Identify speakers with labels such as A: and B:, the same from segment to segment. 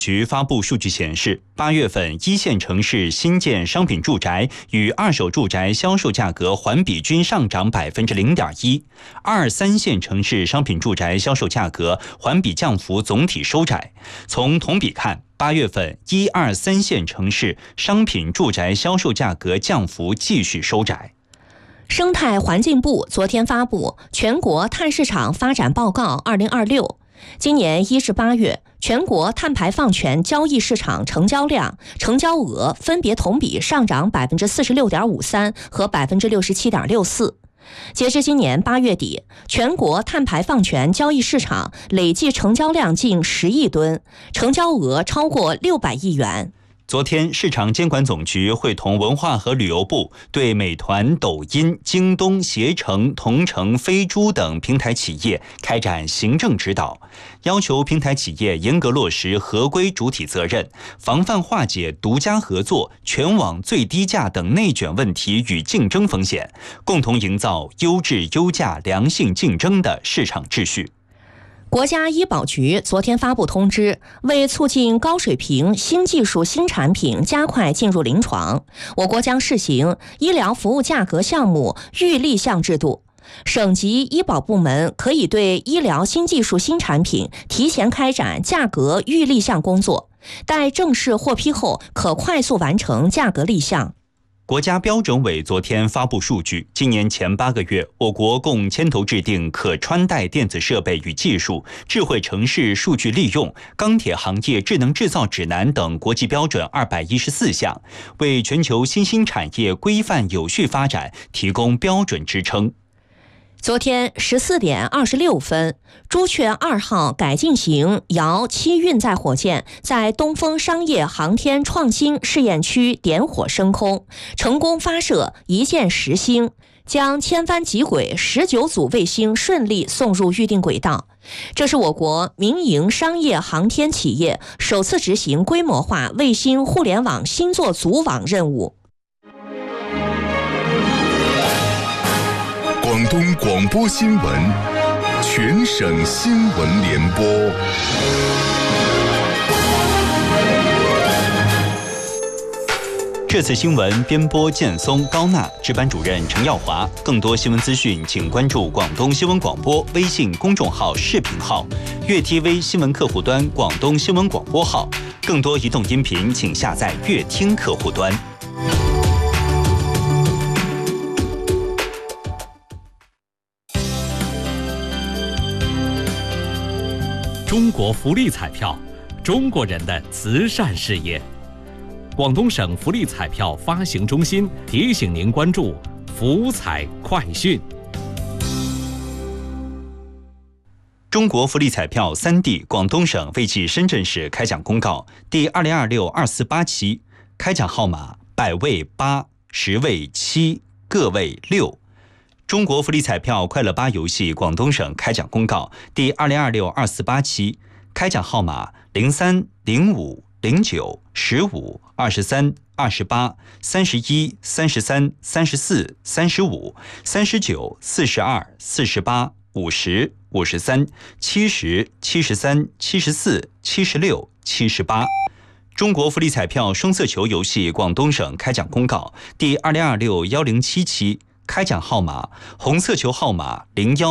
A: 局发布数据显示，8月份一线城市新建商品住宅与二手住宅销售价格环比均上涨 0.1%， 2、3线城市商品住宅销售价格环比降幅总体收窄。从同比看，8月份1、2、3线城市商品住宅销售价格降幅继续收窄。
B: 生态环境部昨天发布《全国碳市场发展报告2026》，今年1至8月，全国碳排放权交易市场成交量、成交额分别同比上涨 46.53% 和 67.64%。截至今年8月底，全国碳排放权交易市场累计成交量近10亿吨，成交额超过600亿元。
A: 昨天，市场监管总局会同文化和旅游部对美团、抖音、京东、携程、同城、飞猪等平台企业开展行政指导，要求平台企业严格落实合规主体责任，防范化解独家合作、全网最低价等内卷问题与竞争风险，共同营造优质优价良性竞争的市场秩序。
B: 国家医保局昨天发布通知，为促进高水平新技术新产品加快进入临床，我国将试行医疗服务价格项目预立项制度。省级医保部门可以对医疗新技术新产品提前开展价格预立项工作，待正式获批后可快速完成价格立项。
A: 国家标准委昨天发布数据，今年前8个月，我国共牵头制定可穿戴电子设备与技术、智慧城市数据利用、钢铁行业智能制造指南等国际标准214项，为全球新兴产业规范有序发展提供标准支撑。
B: 昨天14点26分，朱雀2号改进型遥7运载火箭在东风商业航天创新试验区点火升空，成功发射一箭10星，将千帆极轨19组卫星顺利送入预定轨道。这是我国民营商业航天企业首次执行规模化卫星互联网星座组网任务。
C: 广东广播新闻，全省新闻联播。
A: 这次新闻编播建松、高娜，值班主任陈耀华。更多新闻资讯，请关注广东新闻广播微信公众号视频号、粤 TV 新闻客户端广东新闻广播号。更多移动音频，请下载粤听客户端。
D: 中国福利彩票，中国人的慈善事业。广东省福利彩票发行中心提醒您关注福彩快讯。
A: 中国福利彩票3D 广东省为继深圳市开奖公告第2026-248期，开奖号码百位8、10位7、个位6。中国福利彩票快乐8游戏广东省开奖公告第2026-248期，开奖号码03、05、09、15、23、28、31、33、34、35、39、42、48、50、53、70、73、74、76、78。中国福利彩票双色球游戏广东省开奖公告第2026-107期，开奖号码红色球号码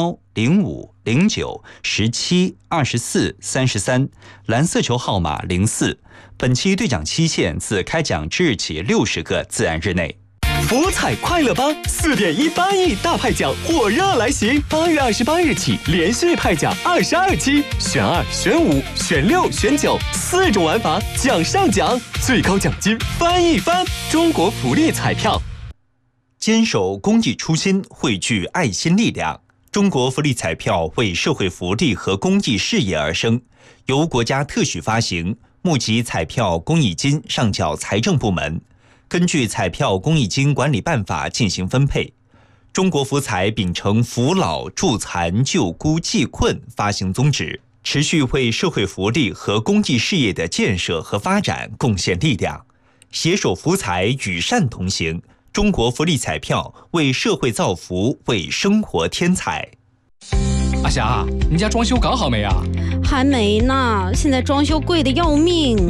A: 01、05、09、17、24、33，蓝色球号码04。本期兑奖期限自开奖之日起60个自然日内。
E: 福彩快乐8 4.18亿大派奖火热来袭，8月28日起连续派奖22期，选2、选5、选6、选9，4种玩法，奖上奖，最高奖金翻一番。中国福利彩票。
A: 坚守公益初心，汇聚爱心力量。中国福利彩票为社会福利和公益事业而生，由国家特许发行，募集彩票公益金上缴财政部门，根据彩票公益金管理办法进行分配。中国福彩秉承扶老助残救孤济困发行宗旨，持续为社会福利和公益事业的建设和发展贡献力量，携手福彩与善同行。中国福利彩票为社会造福，为生活添彩。
F: 阿霞，你家装修搞好没啊？
G: 还没呢，现在装修贵的要命。